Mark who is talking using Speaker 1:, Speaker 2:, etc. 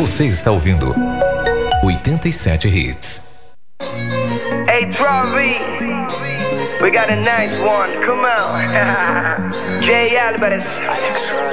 Speaker 1: Você está ouvindo 87 Hits.
Speaker 2: Hey, Travi, we got a nice one. Come on. Jay Alvarez.